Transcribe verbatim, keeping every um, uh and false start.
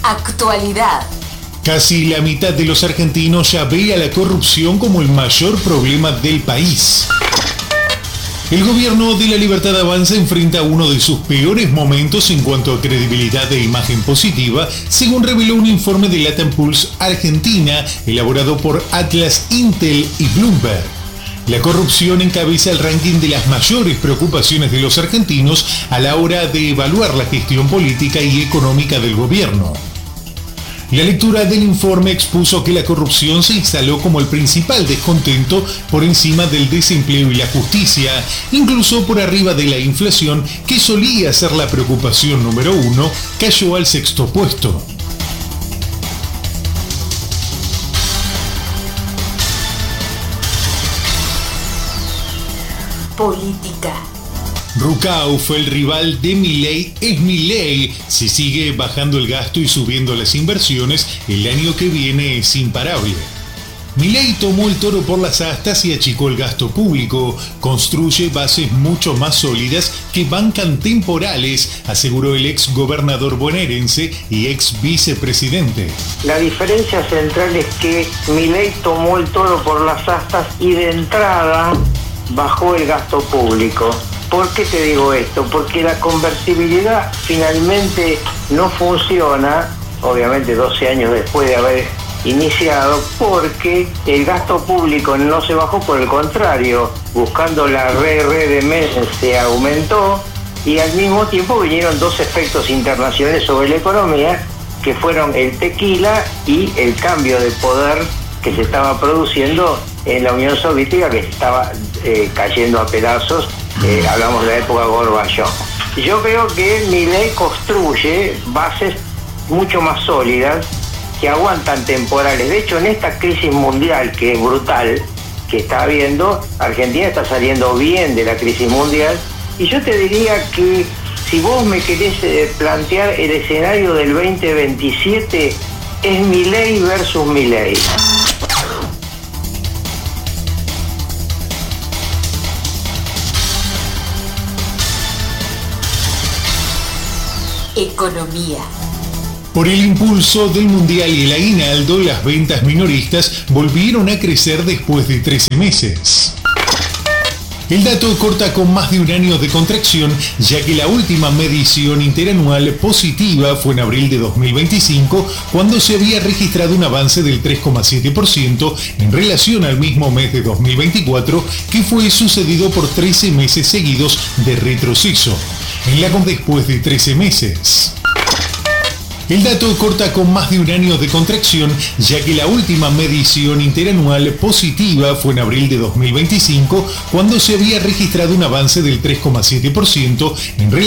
Actualidad. Casi la mitad de los argentinos ya ve a la corrupción como el mayor problema del país. El gobierno de la Libertad Avanza enfrenta uno de sus peores momentos en cuanto a credibilidad e imagen positiva, según reveló un informe de Latam Pulse Argentina, elaborado por Atlas, Intel y Bloomberg. La corrupción encabeza el ranking de las mayores preocupaciones de los argentinos a la hora de evaluar la gestión política y económica del gobierno. La lectura del informe expuso que la corrupción se instaló como el principal descontento por encima del desempleo y la justicia, incluso por arriba de la inflación, que solía ser la preocupación número uno, cayó al sexto puesto. Política. Rucau fue el rival de Milei, es Milei. Si sigue bajando el gasto y subiendo las inversiones, el año que viene es imparable. Milei tomó el toro por las astas y achicó el gasto público. Construye bases mucho más sólidas que bancan temporales, aseguró el ex gobernador bonaerense y ex vicepresidente. La diferencia central es que Milei tomó el toro por las astas y de entrada bajó el gasto público. ¿Por qué te digo esto? Porque la convertibilidad finalmente no funciona, obviamente doce años después de haber iniciado, porque el gasto público no se bajó, por el contrario, buscando la re re de mes se aumentó, y al mismo tiempo vinieron dos efectos internacionales sobre la economía, que fueron el tequila y el cambio de poder que se estaba produciendo en la Unión Soviética, que estaba eh, cayendo a pedazos. Eh, hablamos de la época Gorbachov. Yo creo que Milei construye bases mucho más sólidas que aguantan temporales. De hecho, en esta crisis mundial que es brutal, que está habiendo, Argentina está saliendo bien de la crisis mundial, y yo te diría que si vos me querés eh, plantear el escenario del veinte veintisiete, es Milei versus Milei. Economía. Por el impulso del Mundial y el aguinaldo, las ventas minoristas volvieron a crecer después de trece meses. El dato corta con más de un año de contracción, ya que la última medición interanual positiva fue en abril de dos mil veinticinco, cuando se había registrado un avance del tres coma siete por ciento en relación al mismo mes de dos mil veinticuatro, que fue sucedido por trece meses seguidos de retroceso. En la después de trece meses. El dato corta con más de un año de contracción, ya que la última medición interanual positiva fue en abril de dos mil veinticinco, cuando se había registrado un avance del tres coma siete por ciento en relación